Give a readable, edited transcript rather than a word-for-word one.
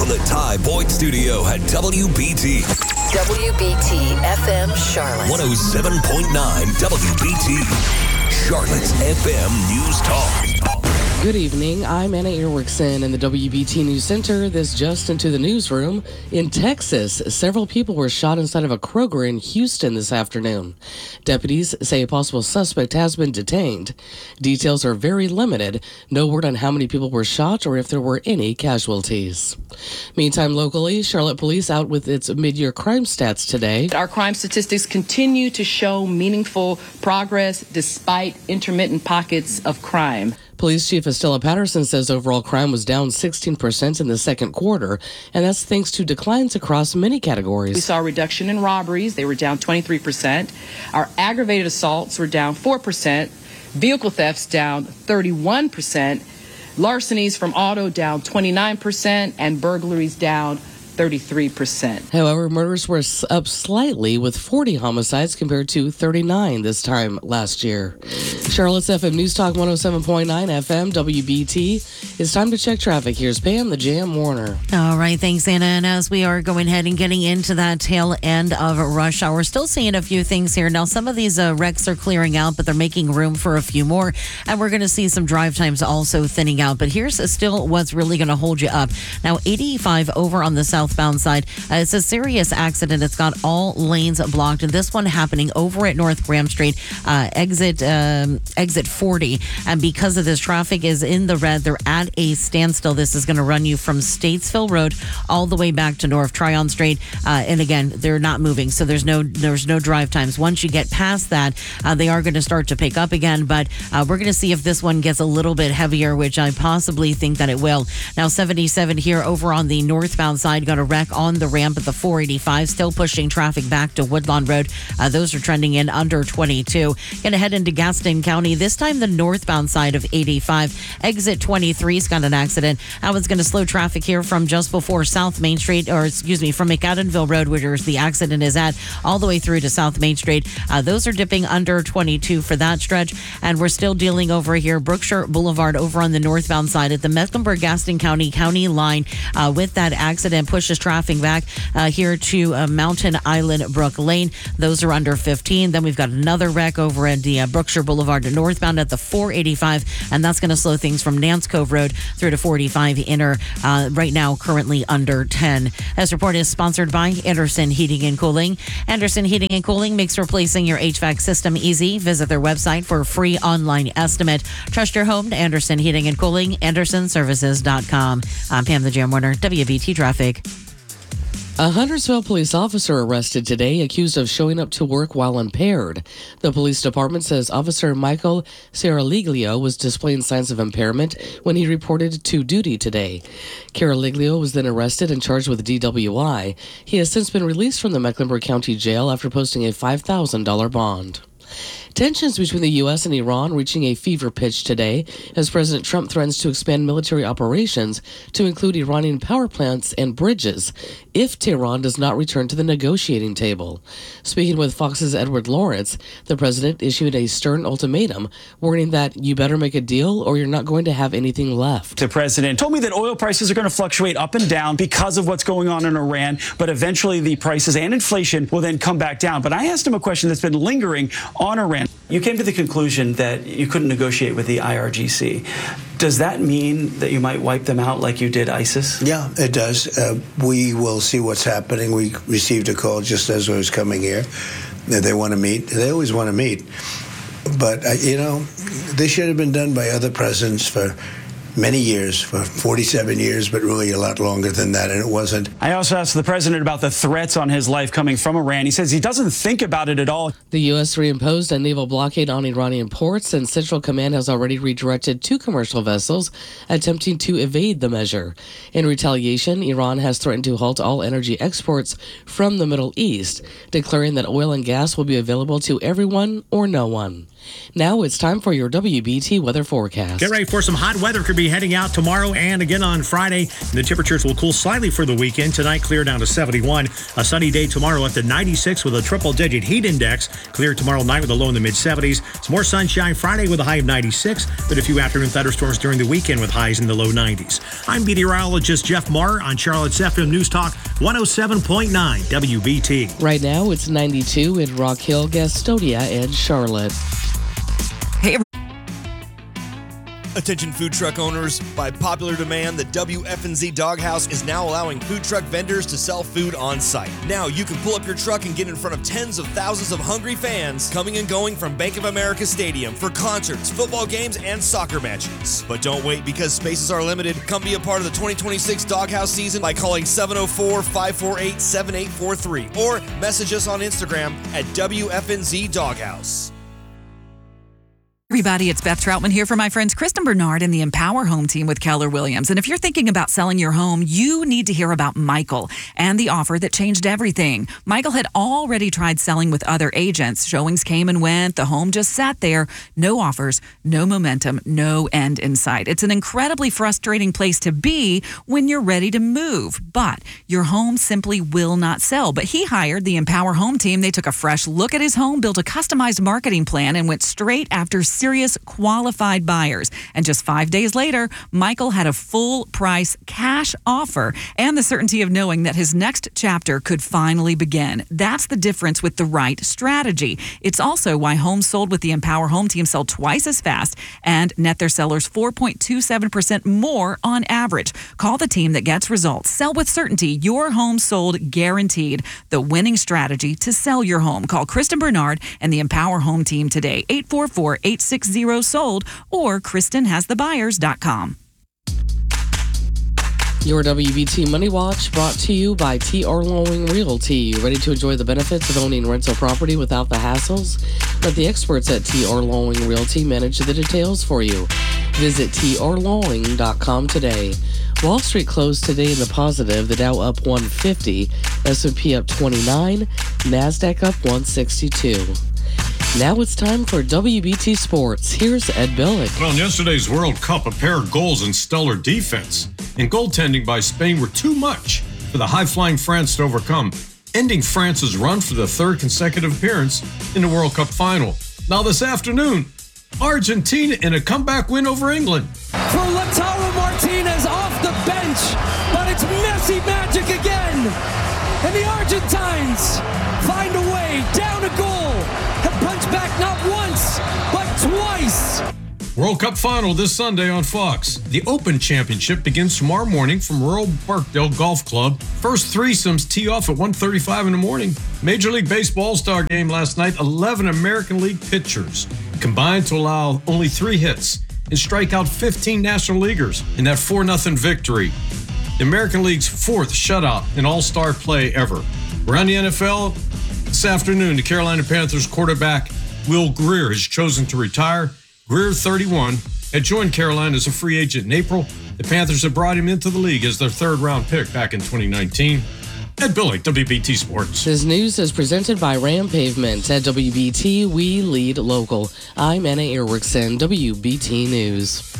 from the Ty Boyd Studio at WBT. WBT FM Charlotte. 107.9 WBT. Charlotte's FM News Talk. Good evening. I'm Anna Earwickson in the WBT News Center. This just into the newsroom. In Texas, several people were shot inside of a Kroger in Houston this afternoon. Deputies say a possible suspect has been detained. Details are very limited. No word on how many people were shot or if there were any casualties. Meantime, locally, Charlotte Police out with its mid-year crime stats today. Our crime statistics continue to show meaningful progress despite intermittent pockets of crime. Police Chief Estella Patterson says overall crime was down 16% in the second quarter, and that's thanks to declines across many categories. We saw a reduction in robberies. They were down 23%. Our aggravated assaults were down 4%. Vehicle thefts down 31%. Larcenies from auto down 29%, and burglaries down 33%. However, murders were up slightly with 40 homicides compared to 39 this time last year. Charlotte's FM News Talk 107.9 FM WBT. It's time to check traffic. Here's Pam, the Jam Warner. All right, thanks, Anna. And as we are going ahead and getting into that tail end of rush hour, still seeing a few things here. Now, some of these wrecks are clearing out, but they're making room for a few more. And we're going to see some drive times also thinning out. But here's still what's really going to hold you up. Now, 85 over on the southbound side. It's a serious accident. It's got all lanes blocked. And this one happening over at North Graham Street, exit 40. And because of this, traffic is in the red. They're at a standstill. This is going to run you from Statesville Road all the way back to North Tryon Street. And again, they're not moving. So there's no drive times. Once you get past that, they are going to start to pick up again. But we're going to see if this one gets a little bit heavier, which I possibly think that it will. Now, 77 here over on the northbound side, got a wreck on the ramp at the 485, still pushing traffic back to Woodlawn Road. Those are trending in under 22. Going to head into Gaston County. This time, the northbound side of 85. Exit 23's got an accident. That one's going to slow traffic here from just before South Main Street, from McAdamville Road, where the accident is at, all the way through to South Main Street. Those are dipping under 22 for that stretch. And we're still dealing over here, Brookshire Boulevard over on the northbound side at the Mecklenburg-Gaston County line with that accident pushes traffic back here to Mountain Island Brook Lane. Those are under 15. Then we've got another wreck over at the Brookshire Boulevard northbound at the 485, and that's going to slow things from Nance Cove Road through to 45 inner right now, currently under 10. This report is sponsored by Anderson Heating and Cooling. Anderson Heating and Cooling makes replacing your HVAC system easy. Visit their website for a free online estimate. Trust your home to Anderson Heating and Cooling, AndersonServices.com. I'm Pam the Jam Warner, WBT Traffic. A Huntersville police officer arrested today, accused of showing up to work while impaired. The police department says Officer Michael Caragliglio was displaying signs of impairment when he reported to duty today. Caragliglio was then arrested and charged with DWI. He has since been released from the Mecklenburg County Jail after posting a $5,000 bond. Tensions between the U.S. and Iran reaching a fever pitch today as President Trump threatens to expand military operations to include Iranian power plants and bridges if Tehran does not return to the negotiating table. Speaking with Fox's Edward Lawrence, the president issued a stern ultimatum, warning that you better make a deal or you're not going to have anything left. The president told me that oil prices are going to fluctuate up and down because of what's going on in Iran, but eventually the prices and inflation will then come back down. But I asked him a question that's been lingering on Iran. You came to the conclusion that you couldn't negotiate with the IRGC. Does that mean that you might wipe them out like you did ISIS? Yeah, it does. We will see what's happening. We received a call just as I was coming here. They want to meet. They always want to meet. But, this should have been done by other presidents for many years, for 47 years, but really a lot longer than that, and it wasn't. I also asked the president about the threats on his life coming from Iran. He says he doesn't think about it at all. The U.S. reimposed a naval blockade on Iranian ports, and Central Command has already redirected 2 commercial vessels attempting to evade the measure. In retaliation, Iran has threatened to halt all energy exports from the Middle East, declaring that oil and gas will be available to everyone or no one. Now it's time for your WBT weather forecast. Get ready for some hot weather. Could be be heading out tomorrow and again on Friday. The temperatures will cool slightly for the weekend. Tonight, clear down to 71. A sunny day tomorrow up to 96 with a triple-digit heat index. Clear tomorrow night with a low in the mid-70s. Some more sunshine Friday with a high of 96, but a few afternoon thunderstorms during the weekend with highs in the low 90s. I'm meteorologist Jeff Marr on Charlotte's FM News Talk 107.9 WBT. Right now, it's 92 in Rock Hill, Gastonia, and Charlotte. Attention food truck owners, by popular demand, the WFNZ Doghouse is now allowing food truck vendors to sell food on site. Now you can pull up your truck and get in front of tens of thousands of hungry fans coming and going from Bank of America Stadium for concerts, football games, and soccer matches. But don't wait, because spaces are limited. Come be a part of the 2026 Doghouse season by calling 704-548-7843 or message us on Instagram at WFNZ Doghouse. Everybody, it's Beth Troutman here for my friends Kristen Bernard and the Empower Home team with Keller Williams. And if you're thinking about selling your home, you need to hear about Michael and the offer that changed everything. Michael had already tried selling with other agents. Showings came and went. The home just sat there. No offers, no momentum, no end in sight. It's an incredibly frustrating place to be when you're ready to move. But your home simply will not sell. But he hired the Empower Home team. They took a fresh look at his home, built a customized marketing plan, and went straight after serious qualified buyers. And just 5 days later, Michael had a full price cash offer and the certainty of knowing that his next chapter could finally begin. That's the difference with the right strategy. It's also why homes sold with the Empower Home team sell twice as fast and net their sellers 4.27% more on average. Call the team that gets results. Sell with certainty. Your home sold guaranteed. The winning strategy to sell your home. Call Kristen Bernard and the Empower Home team today. 844-860-SOLD or KristenHasTheBuyers.com. Your WBT Money Watch brought to you by T.R. Lowing Realty. Ready to enjoy the benefits of owning rental property without the hassles? Let the experts at T.R. Lowing Realty manage the details for you. Visit trlowing.com today. Wall Street closed today in the positive. The Dow up 150, S&P up 29, NASDAQ up 162. Now it's time for WBT Sports. Here's Ed Billick. Well, in yesterday's World Cup, a pair of goals and stellar defense and goaltending by Spain were too much for the high-flying France to overcome, ending France's run for the third consecutive appearance in the World Cup final. Now this afternoon, Argentina in a comeback win over England. For Lautaro Martinez off the bench, but it's Messi magic again. And the Argentines find a way down a goal and punch back not once, but twice. World Cup final this Sunday on Fox. The Open Championship begins tomorrow morning from Royal Birkdale Golf Club. First threesomes tee off at 1:35 in the morning. Major League Baseball All-Star game last night. 11 American League pitchers combined to allow only 3 hits and strike out 15 National Leaguers in that 4-0 victory. The American League's 4th shutout in All-Star play ever. Around the NFL this afternoon, the Carolina Panthers quarterback Will Greer has chosen to retire. Greer, 31, had joined Carolina as a free agent in April. The Panthers have brought him into the league as their 3rd-round pick back in 2019. Ed Billick, WBT Sports. This news is presented by Ram Pavement. At WBT, we lead local. I'm Anna Erickson, WBT News.